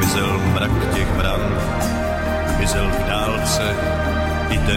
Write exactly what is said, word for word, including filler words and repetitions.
zmizel mrak těch bran, mizel v dálce i ten